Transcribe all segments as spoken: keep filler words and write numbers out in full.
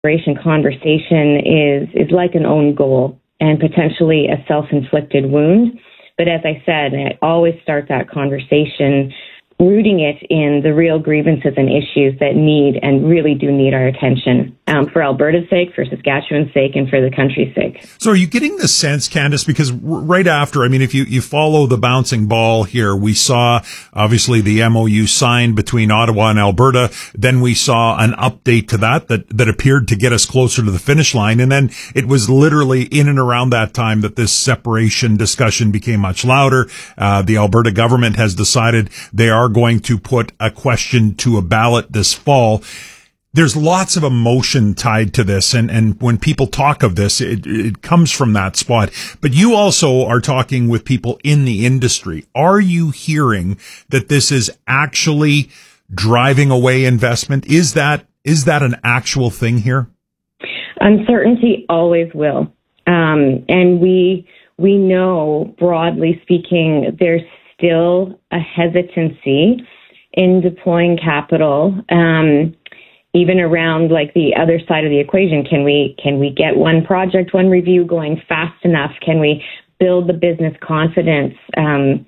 separation conversation is, is like an own goal and potentially a self-inflicted wound. But as I said, I always start that conversation rooting it in the real grievances and issues that need and really do need our attention um, for Alberta's sake, for Saskatchewan's sake, and for the country's sake. So are you getting the sense, Candace, because right after, I mean, if you, you follow the bouncing ball here, we saw obviously the M O U signed between Ottawa and Alberta. Then we saw an update to that that, that appeared to get us closer to the finish line. And then it was literally in and around that time that this separation discussion became much louder. Uh, the Alberta government has decided they are going to put a question to a ballot this fall. There's lots of emotion tied to this, and, and when people talk of this, it, it comes from that spot. But you also are talking with people in the industry. Are you hearing that this is actually driving away investment? Is that is that an actual thing here? Uncertainty always will. Um, and we we know, broadly speaking, there's still a hesitancy in deploying capital, um, even around like the other side of the equation. Can we can we get one project, one review going fast enough? Can we build the business confidence um,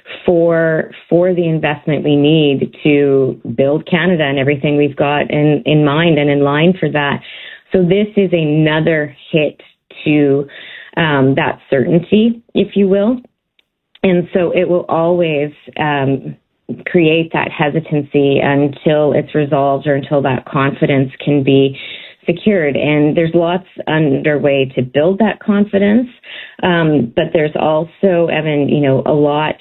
for for the investment we need to build Canada and everything we've got in, in mind and in line for that? So this is another hit to um, that certainty, if you will. And so it will always um, create that hesitancy until it's resolved or until that confidence can be secured. And there's lots underway to build that confidence. Um, but there's also, Evan, you know, a lot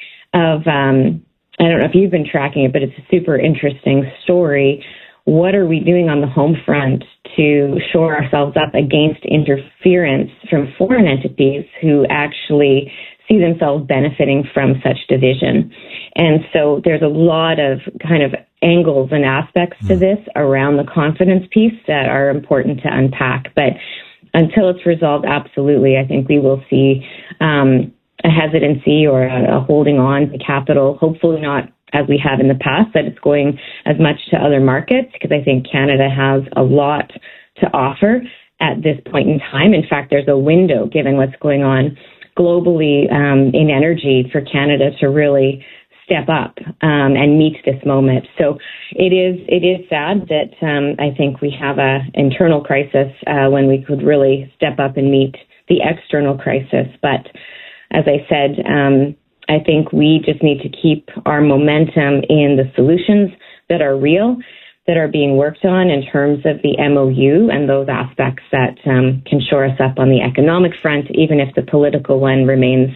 of, um, I don't know if you've been tracking it, but it's a super interesting story. What are we doing on the home front to shore ourselves up against interference from foreign entities who actually see themselves benefiting from such division? And so there's a lot of kind of angles and aspects to this around the confidence piece that are important to unpack. But until it's resolved, absolutely, I think we will see um, a hesitancy or a, a holding on to capital, hopefully not as we have in the past, that it's going as much to other markets, because I think Canada has a lot to offer at this point in time. In fact, there's a window, given what's going on globally um, in energy, for Canada to really step up um, and meet this moment. So it is it is sad that um, I think we have a internal crisis uh, when we could really step up and meet the external crisis. But as I said, um, I think we just need to keep our momentum in the solutions that are real, that are being worked on in terms of the M O U and those aspects that um, can shore us up on the economic front, even if the political one remains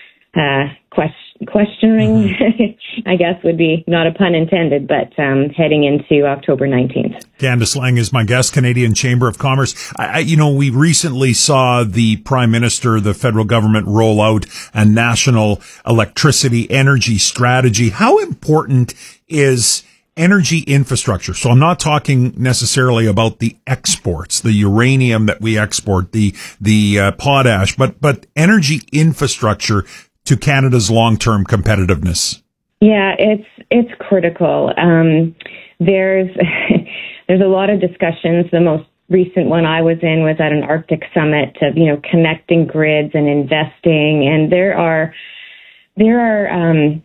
uh, question, questioning, mm-hmm. I guess would be not a pun intended, but um, heading into October nineteenth. Candace Lang is my guest, Canadian Chamber of Commerce. I, I, you know, we recently saw the Prime Minister, the federal government, roll out a national electricity energy strategy. How important is energy infrastructure? So I'm not talking necessarily about the exports, the uranium that we export, the the uh, potash, but but energy infrastructure to Canada's long-term competitiveness. Yeah, it's it's critical. Um, there's there's a lot of discussions. The most recent one I was in was at an Arctic summit of, you know, connecting grids and investing, and there are there are um,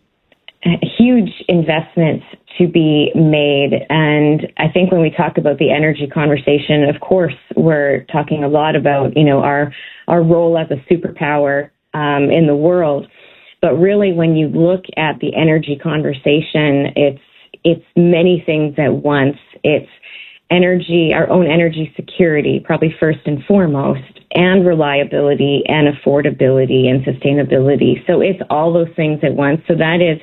huge investments to be made. And I think when we talk about the energy conversation, of course, we're talking a lot about, you know, our our role as a superpower um, in the world. But really, when you look at the energy conversation, it's it's many things at once. It's energy, our own energy security, probably first and foremost, and reliability and affordability and sustainability. So it's all those things at once. So that is,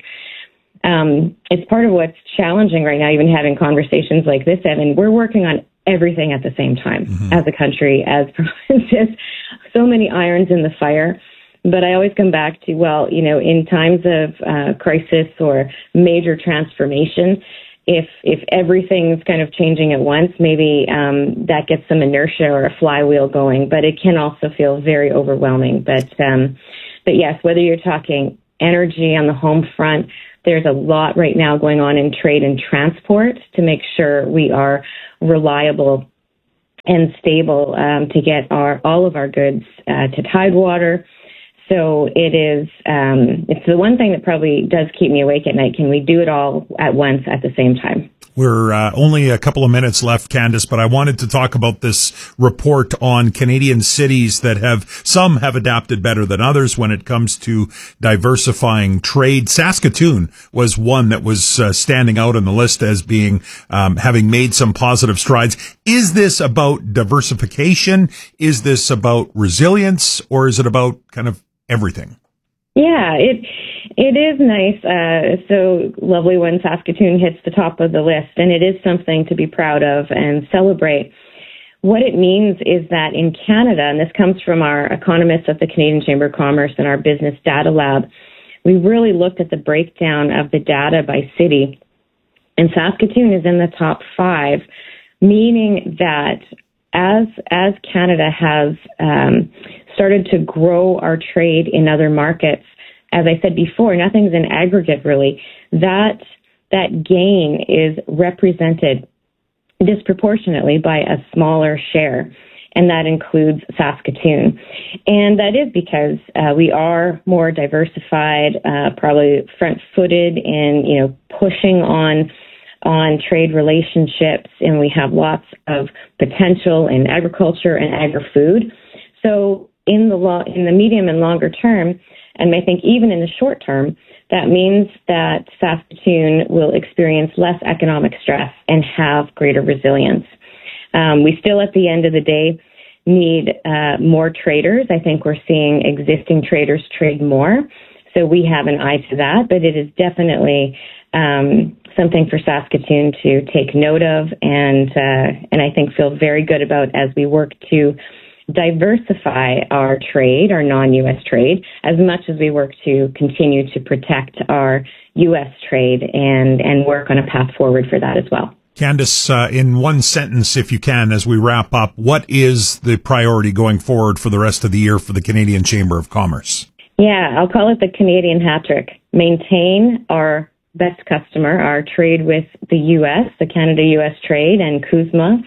um, it's part of what's challenging right now, even having conversations like this, Evan. We're working on everything at the same time mm-hmm. as a country, as provinces, so many irons in the fire. But I always come back to, well, you know, in times of uh, crisis or major transformation, if if everything's kind of changing at once, maybe um, that gets some inertia or a flywheel going. But it can also feel very overwhelming. But um, but yes, whether you're talking energy on the home front, there's a lot right now going on in trade and transport to make sure we are reliable and stable um, to get our all of our goods uh, to Tidewater. So it is, um, it's the one thing that probably does keep me awake at night. Can we do it all at once at the same time? We're uh, only a couple of minutes left, Candace, but I wanted to talk about this report on Canadian cities that have, some have adapted better than others when it comes to diversifying trade. Saskatoon was one that was uh, standing out on the list as being, um, having made some positive strides. Is this about diversification? Is this about resilience? Or is it about kind of everything? Yeah, it it is nice. Uh, so lovely when Saskatoon hits the top of the list, and it is something to be proud of and celebrate. What it means is that in Canada, and this comes from our economists at the Canadian Chamber of Commerce and our Business Data Lab, we really looked at the breakdown of the data by city, and Saskatoon is in the top five, meaning that as as Canada has um, started to grow our trade in other markets, as I said before, nothing's in aggregate really. That that gain is represented disproportionately by a smaller share, and that includes Saskatoon. And that is because uh, we are more diversified, uh, probably front-footed in, you know, pushing on on trade relationships, and we have lots of potential in agriculture and agri-food. So in the lo- in the medium and longer term, and I think even in the short term, that means that Saskatoon will experience less economic stress and have greater resilience. Um, we still, at the end of the day, need uh, more traders. I think we're seeing existing traders trade more, so we have an eye to that, but it is definitely um, something for Saskatoon to take note of and uh, and I think feel very good about as we work to diversify our trade, our non-U S trade, as much as we work to continue to protect our U S trade and, and work on a path forward for that as well. Candace, uh, in one sentence, if you can, as we wrap up, what is the priority going forward for the rest of the year for the Canadian Chamber of Commerce? Yeah, I'll call it the Canadian hat trick. Maintain our best customer, our trade with the U S, the Canada-U S trade and CUSMA,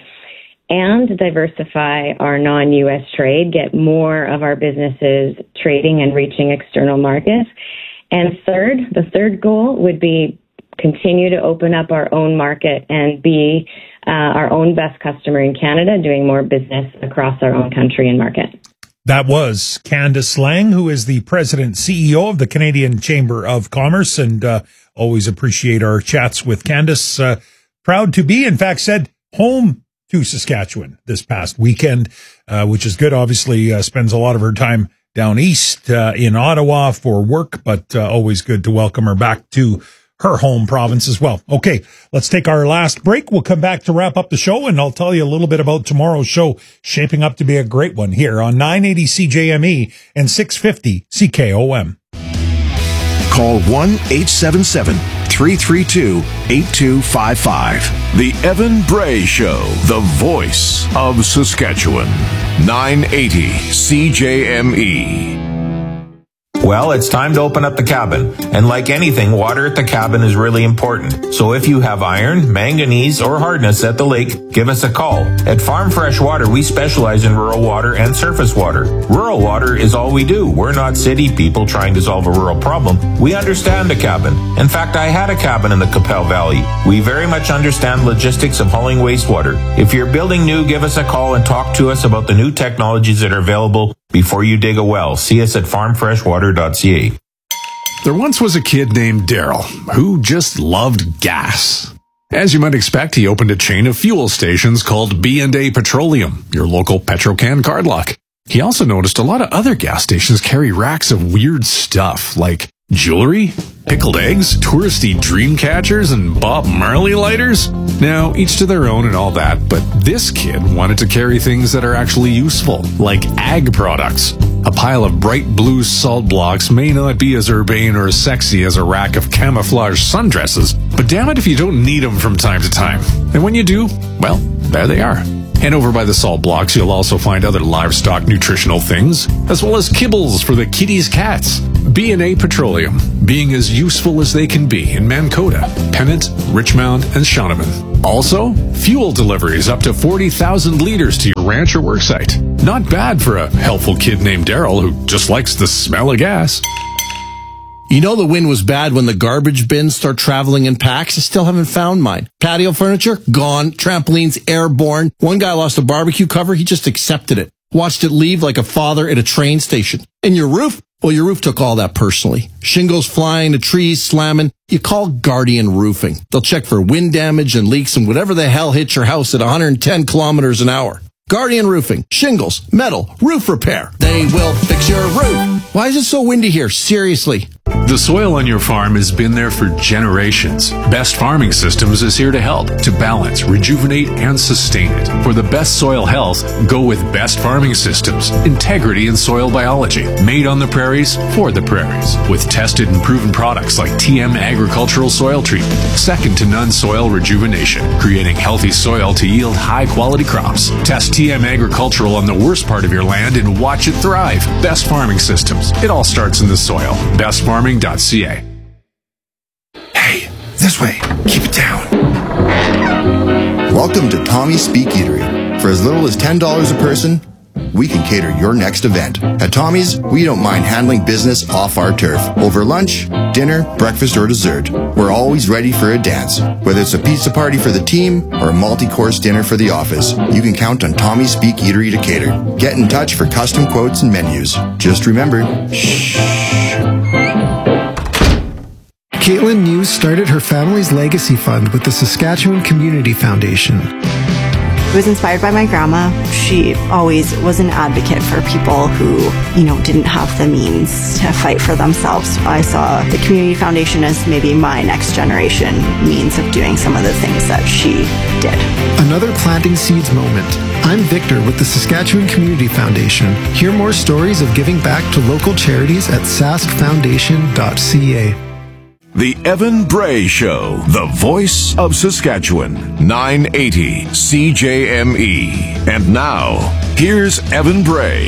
and diversify our non-U S trade, get more of our businesses trading and reaching external markets. And third, the third goal would be continue to open up our own market and be uh, our own best customer in Canada, doing more business across our own country and market. That was Candace Lang, who is the president C E O of the Canadian Chamber of Commerce, and uh, always appreciate our chats with Candace. Uh, proud to be, in fact, said home to Saskatchewan this past weekend, uh, which is good. Obviously, uh, spends a lot of her time down east uh, in Ottawa for work, but uh, always good to welcome her back to her home province as well. Okay, let's take our last break. We'll come back to wrap up the show, and I'll tell you a little bit about tomorrow's show, shaping up to be a great one here on nine eighty C J M E and six fifty C K O M. Call one eight seven seven, three three two, eight two five five. The Evan Bray Show, the voice of Saskatchewan. nine eighty C J M E. Well, it's time to open up the cabin. And like anything, water at the cabin is really important. So if you have iron, manganese, or hardness at the lake, give us a call. At Farm Fresh Water, we specialize in rural water and surface water. Rural water is all we do. We're not city people trying to solve a rural problem. We understand a cabin. In fact, I had a cabin in the Qu'Appelle Valley. We very much understand logistics of hauling wastewater. If you're building new, give us a call and talk to us about the new technologies that are available before you dig a well. See us at farm fresh water dot c a. There once was a kid named Daryl who just loved gas. As you might expect, he opened a chain of fuel stations called B and A Petroleum, your local Petro-Can cardlock. He also noticed a lot of other gas stations carry racks of weird stuff like jewelry, pickled eggs, touristy dream catchers, and Bob Marley lighters. Now, each to their own and all that, but this kid wanted to carry things that are actually useful, like ag products. A pile of bright blue salt blocks may not be as urbane or as sexy as a rack of camouflage sundresses, but damn it if you don't need them from time to time. And when you do, well, there they are. And over by the salt blocks, you'll also find other livestock nutritional things, as well as kibbles for the kitties' cats. B and A Petroleum, being as useful as they can be in Mankota, Pennant, Richmond, and Shaunavon. Also, fuel deliveries up to forty thousand liters to your ranch or worksite. Not bad for a helpful kid named Daryl who just likes the smell of gas. You know the wind was bad when the garbage bins start traveling in packs? I still haven't found mine. Patio furniture? Gone. Trampolines? Airborne. One guy lost a barbecue cover. He just accepted it. Watched it leave like a father at a train station. And your roof? Well, your roof took all that personally. Shingles flying, the trees slamming. You call Guardian Roofing. They'll check for wind damage and leaks and whatever the hell hits your house at one hundred ten kilometers an hour. Guardian Roofing. Shingles, metal, roof repair. They will fix your roof. Why is it so windy here? Seriously. The soil on your farm has been there for generations. Best Farming Systems is here to help, to balance, rejuvenate, and sustain it. For the best soil health, go with Best Farming Systems. Integrity in soil biology. Made on the prairies, for the prairies. With tested and proven products like T M Agricultural Soil Treatment. Second to none soil rejuvenation. Creating healthy soil to yield high-quality crops. Test T M Agricultural on the worst part of your land and watch it thrive. Best Farming Systems. It all starts in the soil. best farming dot c a. Hey, this way. Keep it down. Welcome to Tommy's Speak Eatery. For as little as ten dollars a person, we can cater your next event. At Tommy's, we don't mind handling business off our turf. Over lunch, dinner, breakfast, or dessert, we're always ready for a dance. Whether it's a pizza party for the team or a multi-course dinner for the office, you can count on Tommy's Speak Eatery to cater. Get in touch for custom quotes and menus. Just remember, shh. Caitlin News started her family's legacy fund with the Saskatchewan Community Foundation. It was inspired by my grandma. She always was an advocate for people who, you know, didn't have the means to fight for themselves. I saw the Community Foundation as maybe my next generation means of doing some of the things that she did. Another planting seeds moment. I'm Victor with the Saskatchewan Community Foundation. Hear more stories of giving back to local charities at sask foundation dot c a. The Evan Bray Show, the voice of Saskatchewan, nine eighty C J M E. And now, here's Evan Bray.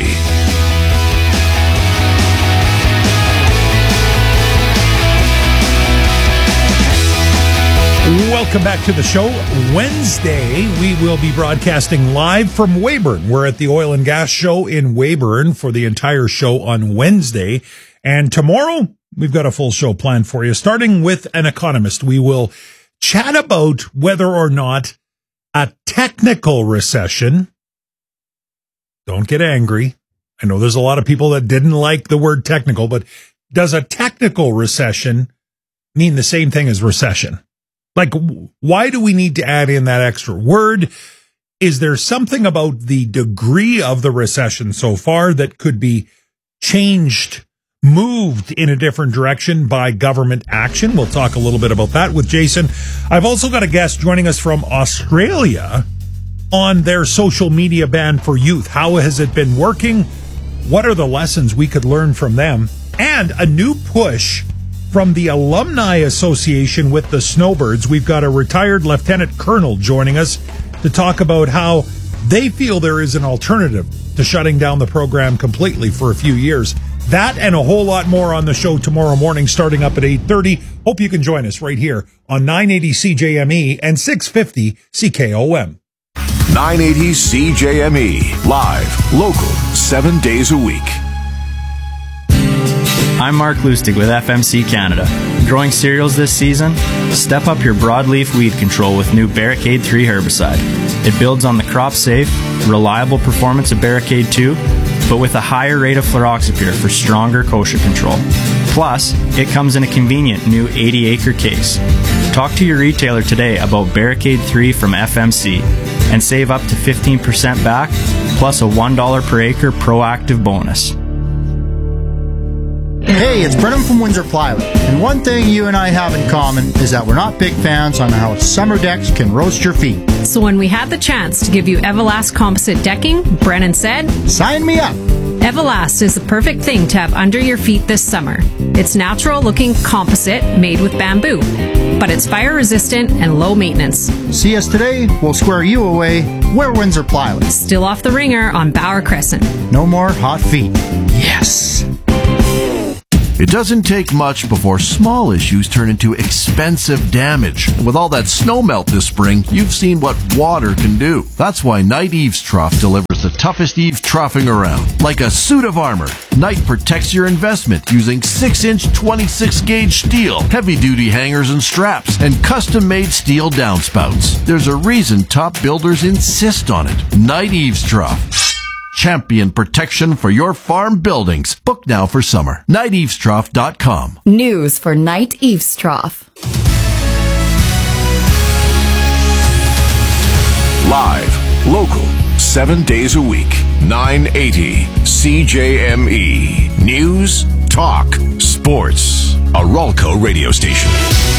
Welcome back to the show. Wednesday, we will be broadcasting live from Weyburn. We're at the Oil and Gas Show in Weyburn for the entire show on Wednesday. And tomorrow, we've got a full show planned for you, starting with an economist. We will chat about whether or not a technical recession, don't get angry. I know there's a lot of people that didn't like the word technical, but does a technical recession mean the same thing as recession? Like, why do we need to add in that extra word? Is there something about the degree of the recession so far that could be changed, moved in a different direction by government action? We'll talk a little bit about that with Jason. I've also got a guest joining us from Australia on their social media ban for youth. How has it been working? What are the lessons we could learn from them? And a new push from the Alumni Association with the Snowbirds. We've got a retired lieutenant colonel joining us to talk about how they feel there is an alternative to shutting down the program completely for a few years. That and a whole lot more on the show tomorrow morning, starting up at eight thirty. Hope you can join us right here on nine eighty C J M E and six fifty C K O M. nine eighty C J M E. Live, local, seven days a week. I'm Mark Lustig with F M C Canada. Growing cereals this season? Step up your broadleaf weed control with new Barricade three herbicide. It builds on the crop-safe, reliable performance of Barricade two, but with a higher rate of fluroxapyr for stronger kochia control. Plus, it comes in a convenient new eighty acre case. Talk to your retailer today about Barricade three from F M C and save up to fifteen percent back, plus a one dollar per acre proactive bonus. Hey, it's Brennan from Windsor Plywood, and one thing you and I have in common is that we're not big fans on how summer decks can roast your feet. So when we had the chance to give you Everlast composite decking, Brennan said, "Sign me up." Everlast is the perfect thing to have under your feet this summer. It's natural-looking composite made with bamboo, but it's fire-resistant and low maintenance. See us today, we'll square you away. We're Windsor Plywood. Still off the ringer on Bauer Crescent. No more hot feet. Yes. It doesn't take much before small issues turn into expensive damage. With all that snow melt this spring, you've seen what water can do. That's why Knight Eaves Trough delivers the toughest eave troughing around. Like a suit of armor, Knight protects your investment using six inch twenty-six gauge steel, heavy-duty hangers and straps, and custom-made steel downspouts. There's a reason top builders insist on it. Knight Eaves Trough. Champion protection for your farm buildings. Book now for summer. Knight Eaves Trough dot com. News for Knight Eaves Trough. Live, local, seven days a week. nine eighty C J M E. News, talk, sports. A Ralco radio station.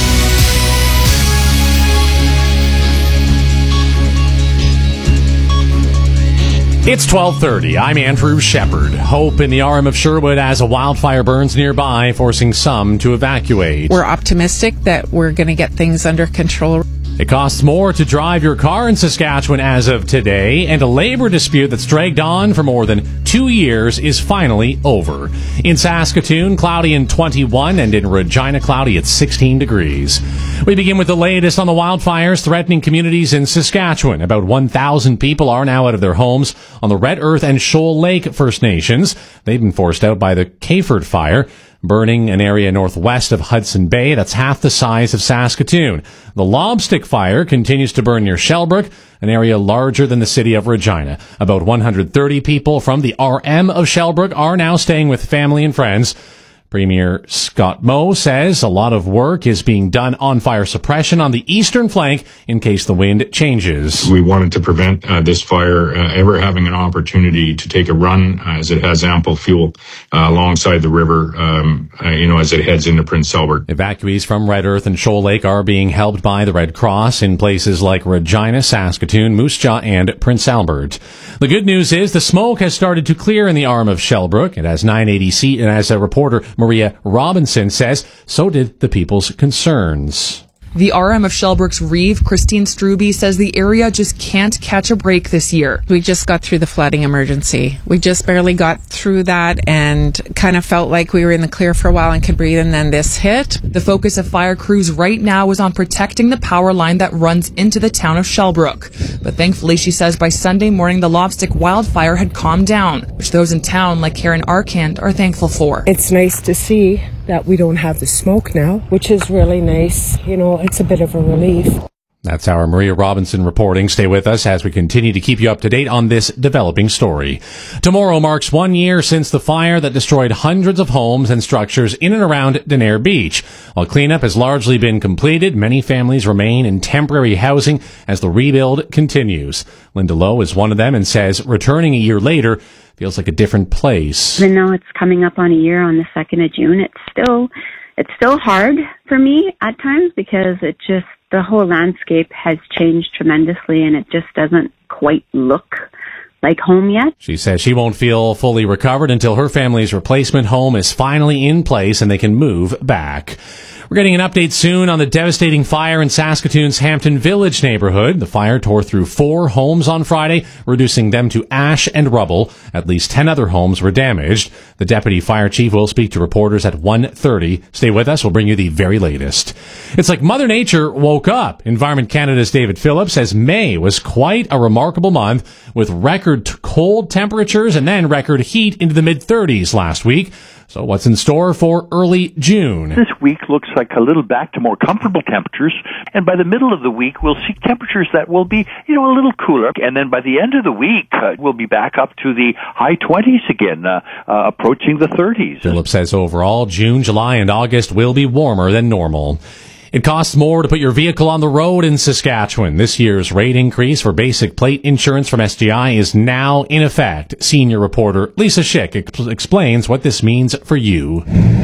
It's twelve thirty. I'm Andrew Shepard. Hope in the R M of Sherwood as a wildfire burns nearby, forcing some to evacuate. We're optimistic that we're going to get things under control. It costs more to drive your car in Saskatchewan as of today, and a labor dispute that's dragged on for more than two years is finally over. In Saskatoon, cloudy and twenty-one, and in Regina, cloudy at sixteen degrees. We begin with the latest on the wildfires threatening communities in Saskatchewan. About one thousand people are now out of their homes on the Red Earth and Shoal Lake First Nations. They've been forced out by the Cayford Fire, burning an area northwest of Hudson Bay that's half the size of Saskatoon. The Lobstick Fire continues to burn near Shellbrook, an area larger than the city of Regina. About one hundred thirty people from the R M of Shellbrook are now staying with family and friends. Premier Scott Moe says a lot of work is being done on fire suppression on the eastern flank in case the wind changes. We wanted to prevent uh, this fire uh, ever having an opportunity to take a run, uh, as it has ample fuel uh, alongside the river, um, uh, you know, as it heads into Prince Albert. Evacuees from Red Earth and Shoal Lake are being helped by the Red Cross in places like Regina, Saskatoon, Moose Jaw, and Prince Albert. The good news is the smoke has started to clear in the arm of Shellbrook, and as nine eighty C, and as a reporter Maria Robinson says, so did the people's concerns. The R M of Shellbrook's Reeve, Christine Struby, says the area just can't catch a break this year. We just got through the flooding emergency. We just barely got through that and kind of felt like we were in the clear for a while and could breathe, and then this hit. The focus of fire crews right now is on protecting the power line that runs into the town of Shellbrook. But thankfully, she says by Sunday morning, the Lobstick wildfire had calmed down, which those in town like Karen Arkand are thankful for. It's nice to see that we don't have the smoke now, which is really nice. You know, it's a bit of a relief. That's our Maria Robinson reporting. Stay with us as we continue to keep you up to date on this developing story. Tomorrow marks one year since the fire that destroyed hundreds of homes and structures in and around Denair Beach. While cleanup has largely been completed, many families remain in temporary housing as the rebuild continues. Linda Lowe is one of them and says returning a year later feels like a different place. Even though it's coming up on a year on the second of June, it's still it's still hard for me at times because it just the whole landscape has changed tremendously and it just doesn't quite look like home yet. She says she won't feel fully recovered until her family's replacement home is finally in place and they can move back. We're getting an update soon on the devastating fire in Saskatoon's Hampton Village neighborhood. The fire tore through four homes on Friday, reducing them to ash and rubble. At least ten other homes were damaged. The deputy fire chief will speak to reporters at one thirty. Stay with us. We'll bring you the very latest. It's like Mother Nature woke up. Environment Canada's David Phillips says May was quite a remarkable month with record t- cold temperatures and then record heat into the mid-thirties last week. So what's in store for early June? This week looks like a little back to more comfortable temperatures, and by the middle of the week, we'll see temperatures that will be, you know, a little cooler. And then by the end of the week, uh, we'll be back up to the high twenties again, uh, uh, approaching the thirties. Phillips says overall, June, July, and August will be warmer than normal. It costs more to put your vehicle on the road in Saskatchewan. This year's rate increase for basic plate insurance from S G I is now in effect. Senior reporter Lisa Schick ex- explains what this means for you.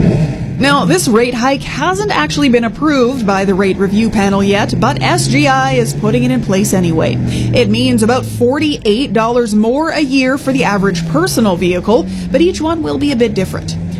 Now, this rate hike hasn't actually been approved by the rate review panel yet, but S G I is putting it in place anyway. It means about forty-eight dollars more a year for the average personal vehicle, but each one will be a bit different.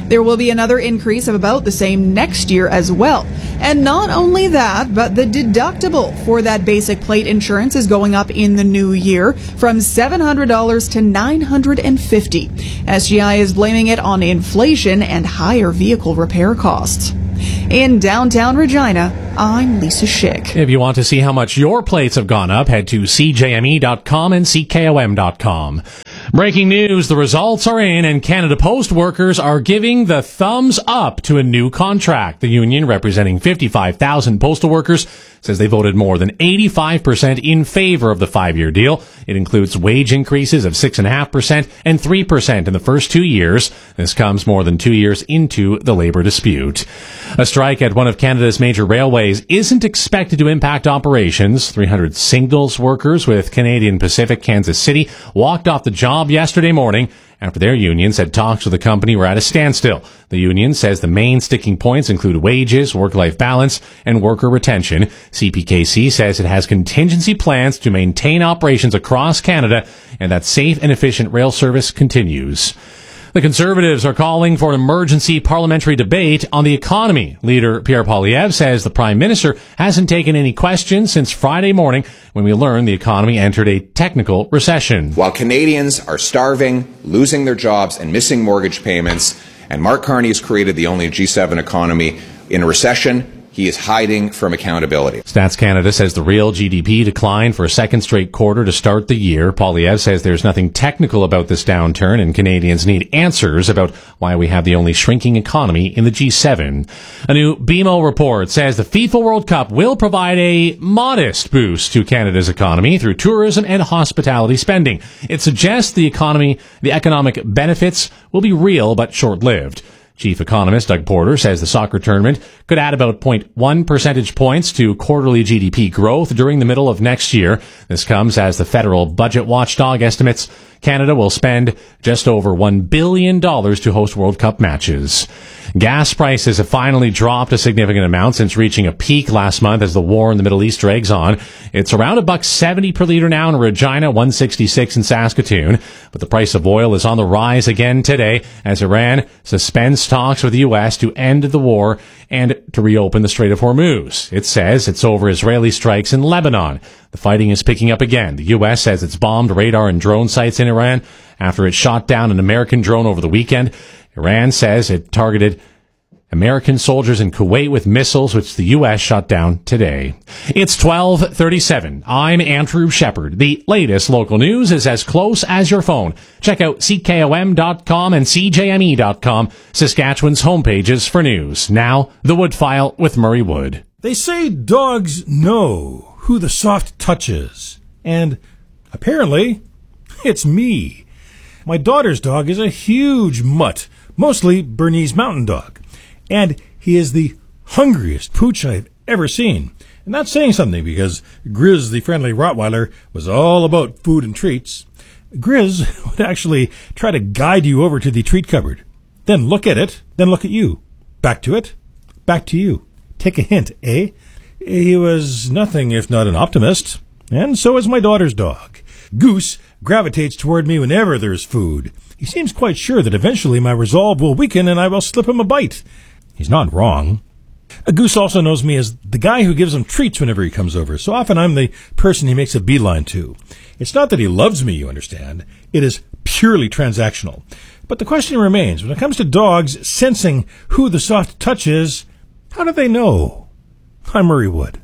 There will be another increase of about the same next year as well. And not only that, but the deductible for that basic plate insurance is going up in the new year from seven hundred dollars to nine hundred fifty dollars. S G I is blaming it on inflation and higher vehicle repair costs. In downtown Regina, I'm Lisa Schick. If you want to see how much your plates have gone up, head to C J M E dot com and C K O M dot com. Breaking news, the results are in and Canada Post workers are giving the thumbs up to a new contract. The union, representing fifty-five thousand postal workers, says they voted more than eighty-five percent in favor of the five-year deal. It includes wage increases of six point five percent and three percent in the first two years. This comes more than two years into the labor dispute. A strike at one of Canada's major railways isn't expected to impact operations. three hundred Signals workers with Canadian Pacific Kansas City walked off the job yesterday morning after their union said talks with the company were at a standstill. The union says the main sticking points include wages, work-life balance, and worker retention. C P K C says it has contingency plans to maintain operations across Canada and that safe and efficient rail service continues. The Conservatives are calling for an emergency parliamentary debate on the economy. Leader Pierre Poilievre says the Prime Minister hasn't taken any questions since Friday morning when we learned the economy entered a technical recession. While Canadians are starving, losing their jobs, and missing mortgage payments, and Mark Carney has created the only G seven economy in a recession, he is hiding from accountability. Stats Canada says the real G D P declined for a second straight quarter to start the year. Poilievre says there's nothing technical about this downturn and Canadians need answers about why we have the only shrinking economy in the G seven. A new B M O report says the FIFA World Cup will provide a modest boost to Canada's economy through tourism and hospitality spending. It suggests the economy, the economic benefits will be real but short-lived. Chief economist Doug Porter says the soccer tournament could add about zero point one percentage points to quarterly G D P growth during the middle of next year. This comes as the federal budget watchdog estimates Canada will spend just over one billion dollars to host World Cup matches. Gas prices have finally dropped a significant amount since reaching a peak last month as the war in the Middle East drags on. It's around a buck seventy per liter now in Regina, one sixty-six in Saskatoon. But the price of oil is on the rise again today as Iran suspends talks with the U S to end the war and to reopen the Strait of Hormuz. It says it's over Israeli strikes in Lebanon. The fighting is picking up again. The U S says it's bombed radar and drone sites in Iran after it shot down an American drone over the weekend. Iran says it targeted American soldiers in Kuwait with missiles, which the U S shot down today. It's twelve thirty-seven. I'm Andrew Shepard. The latest local news is as close as your phone. Check out C K O M dot com and C J M E dot com, Saskatchewan's homepages for news. Now, the Wood File with Murray Wood. They say dogs know who the soft touch is. And apparently, it's me. My daughter's dog is a huge mutt, mostly Bernese Mountain Dog. And he is the hungriest pooch I've ever seen. And that's saying something because Grizz, the friendly Rottweiler, was all about food and treats. Grizz would actually try to guide you over to the treat cupboard. Then look at it, then look at you. Back to it, back to you. Take a hint, eh? He was nothing if not an optimist. And so is my daughter's dog. Goose gravitates toward me whenever there's food. He seems quite sure that eventually my resolve will weaken and I will slip him a bite. He's not wrong. A Goose also knows me as the guy who gives him treats whenever he comes over, so often I'm the person he makes a beeline to. It's not that he loves me, you understand. It is purely transactional. But the question remains, when it comes to dogs sensing who the soft touch is, how do they know? I'm Murray Wood.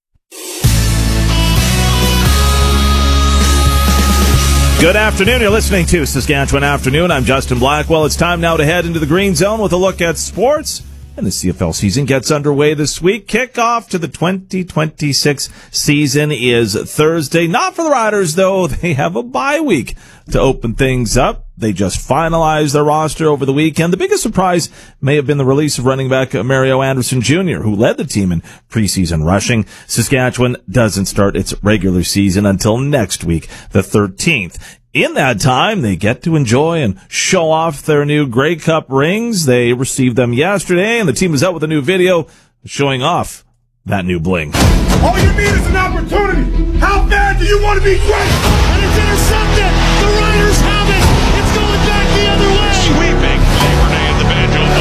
Good afternoon. You're listening to Saskatchewan Afternoon. I'm Justin Blackwell. It's time now to head into the Green Zone with a look at sports. And the C F L season gets underway this week. Kickoff to the twenty twenty-six season is Thursday. Not for the Riders, though. They have a bye week to open things up. They just finalized their roster over the weekend. The biggest surprise may have been the release of running back Mario Anderson Junior, who led the team in preseason rushing. Saskatchewan doesn't start its regular season until next week, the thirteenth. In that time, they get to enjoy and show off their new Grey Cup rings. They received them yesterday, and the team is out with a new video showing off that new bling. All you need is an opportunity. How bad do you want to be great? And it's intercepted. The Riders have it. It's going back the other way. Sweeping Labor Day at the Banjo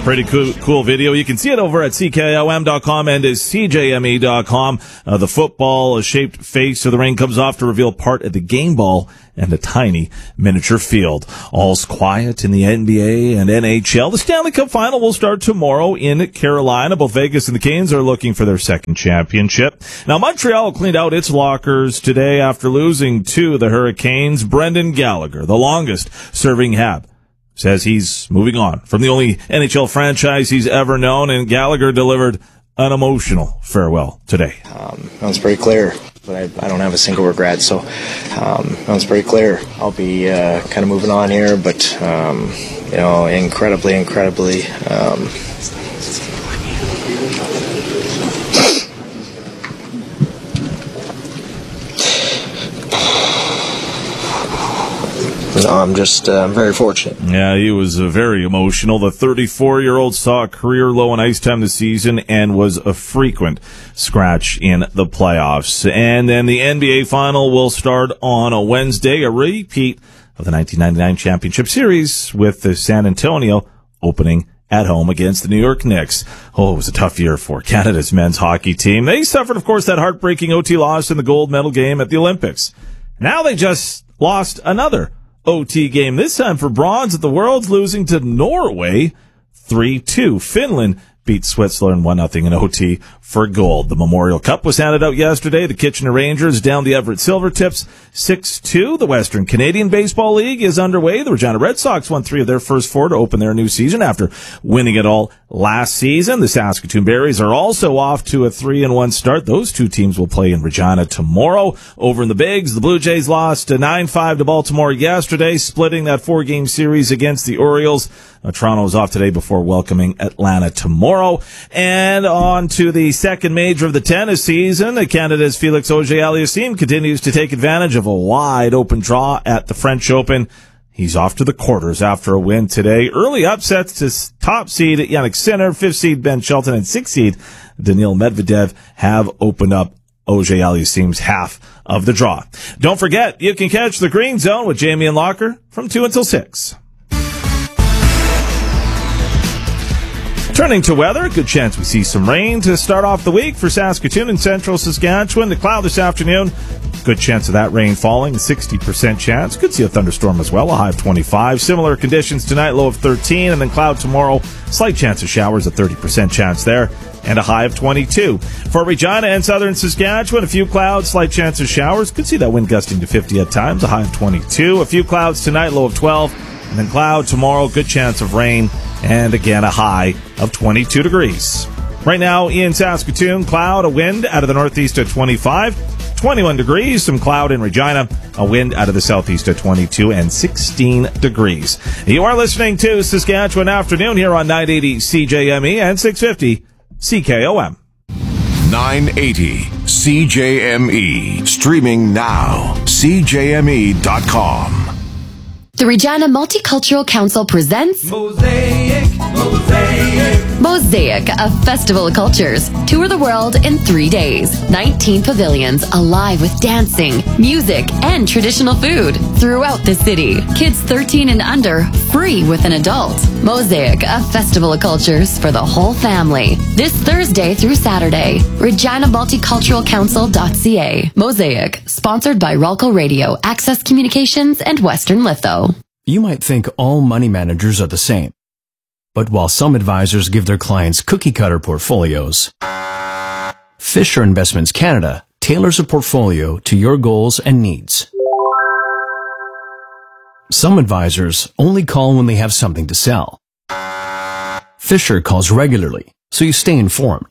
Pretty cool, cool video. You can see it over at C K O M dot com and C J M E dot com. Uh, the football-shaped face of the ring comes off to reveal part of the game ball and a tiny miniature field. All's quiet in the N B A and N H L. The Stanley Cup Final will start tomorrow in Carolina. Both Vegas and the Canes are looking for their second championship. Now, Montreal cleaned out its lockers today after losing to the Hurricanes. Brendan Gallagher, the longest-serving Hab, says he's moving on from the only N H L franchise he's ever known, and Gallagher delivered an emotional farewell today. Um, that was pretty clear, but I, I don't have a single regret, so um, that was pretty clear. I'll be uh, kind of moving on here, but, um, you know, incredibly, incredibly... Um, No, I'm just uh, very fortunate. Yeah, he was uh, very emotional. The thirty-four-year-old saw a career low in ice time this season and was a frequent scratch in the playoffs. And then the N B A Final will start on a Wednesday, a repeat of the nineteen ninety-nine Championship Series with the San Antonio opening at home against the New York Knicks. Oh, it was a tough year for Canada's men's hockey team. They suffered, of course, that heartbreaking O T loss in the gold medal game at the Olympics. Now they just lost another O T game, this time for bronze at the Worlds, losing to Norway three two. Finland beat Switzerland one nothing in O T for gold. The Memorial Cup was handed out yesterday. The Kitchener Rangers down the Everett Silvertips six two. The Western Canadian Baseball League is underway. The Regina Red Sox won three of their first four to open their new season after winning it all last season. The Saskatoon Berries are also off to a three and one start. Those two teams will play in Regina tomorrow. Over in the Bigs, the Blue Jays lost nine five to Baltimore yesterday, splitting that four-game series against the Orioles. Uh, Toronto is off today before welcoming Atlanta tomorrow. And on to the second major of the tennis season. Canada's Felix Auger-Aliassime continues to take advantage of a wide-open draw at the French Open. He's off to the quarters after a win today. Early upsets to top seed Jannik Sinner, fifth seed Ben Shelton, and sixth seed Daniil Medvedev have opened up Auger-Aliassime's half of the draw. Don't forget, you can catch the Green Zone with Jamie and Locker from two until six. Turning to weather, good chance we see some rain to start off the week for Saskatoon and central Saskatchewan. The cloud this afternoon, good chance of that rain falling, sixty percent chance. Could see a thunderstorm as well, a high of twenty-five. Similar conditions tonight, low of thirteen, and then cloud tomorrow, slight chance of showers, a thirty percent chance there, and a high of twenty-two. For Regina and southern Saskatchewan, a few clouds, slight chance of showers. Could see that wind gusting to fifty at times, a high of twenty-two. A few clouds tonight, low of twelve, and then cloud tomorrow, good chance of rain, and again a high of twenty-two degrees. Right now in Saskatoon, cloud, a wind out of the northeast at twenty-five, twenty-one degrees, some cloud in Regina, a wind out of the southeast at twenty-two, and sixteen degrees. You are listening to Saskatchewan Afternoon here on nine eighty C J M E and six fifty C K O M. nine eighty C J M E. Streaming now. C J M E dot com. The Regina Multicultural Council presents Mosaic, Mosaic. Mosaic, a festival of cultures. Tour the world in three days. nineteen pavilions alive with dancing, music, and traditional food throughout the city. Kids thirteen and under, free with an adult. Mosaic, a festival of cultures for the whole family. This Thursday through Saturday. Regina Multicultural Council dot C A. Mosaic, sponsored by Ralco Radio, Access Communications, and Western Litho. You might think all money managers are the same. But while some advisors give their clients cookie-cutter portfolios, Fisher Investments Canada tailors a portfolio to your goals and needs. Some advisors only call when they have something to sell. Fisher calls regularly, so you stay informed.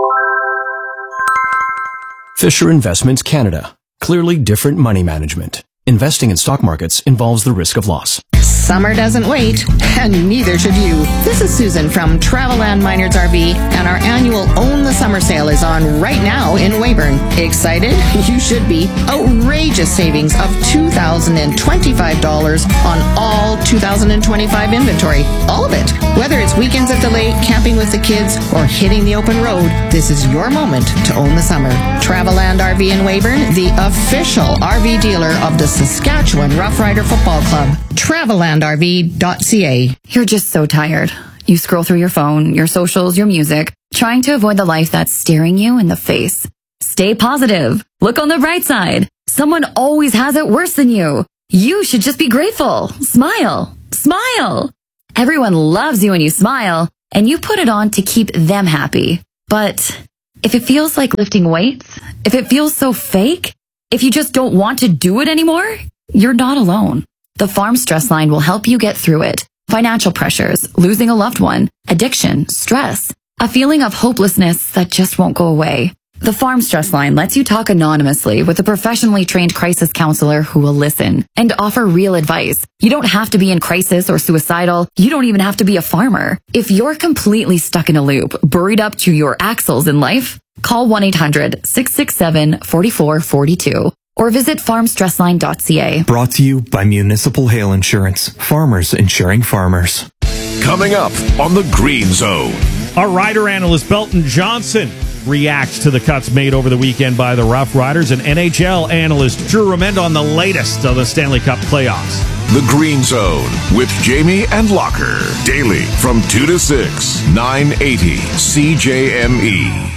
Fisher Investments Canada. Clearly different money management. Investing in stock markets involves the risk of loss. Summer doesn't wait, and neither should you. This is Susan from Travelland Miners R V, and our annual Own the Summer sale is on right now in Weyburn. Excited? You should be. Outrageous savings of two thousand twenty-five dollars on all two thousand twenty-five inventory. All of it. Whether it's weekends at the lake, camping with the kids, or hitting the open road, this is your moment to own the summer. Travelland R V in Weyburn, the official R V dealer of the Saskatchewan Rough Rider Football Club. Travelland R V dot C A. You're just so tired. You scroll through your phone, your socials, your music, trying to avoid the life that's staring you in the face. Stay positive. Look on the bright side. Someone always has it worse than you. You should just be grateful. Smile. Smile. Everyone loves you when you smile, and you put it on to keep them happy. But if it feels like lifting weights, if it feels so fake, if you just don't want to do it anymore, you're not alone. The Farm Stress Line will help you get through it. Financial pressures, losing a loved one, addiction, stress, a feeling of hopelessness that just won't go away. The Farm Stress Line lets you talk anonymously with a professionally trained crisis counselor who will listen and offer real advice. You don't have to be in crisis or suicidal. You don't even have to be a farmer. If you're completely stuck in a loop, buried up to your axles in life, call one eight hundred, six six seven, four four four two or visit farm stress line dot c a. Brought to you by Municipal Hail Insurance. Farmers insuring farmers. Coming up on the Green Zone. Our rider analyst Belton Johnson reacts to the cuts made over the weekend by the Rough Riders, and N H L analyst Drew Remendo on the latest of the Stanley Cup playoffs. The Green Zone with Jamie and Locker. Daily from two to six, nine eighty C J M E.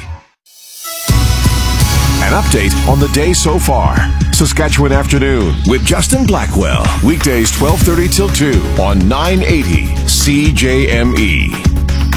An update on the day so far. Saskatchewan Afternoon with Justin Blackwell. Weekdays twelve thirty till two on nine eighty C J M E.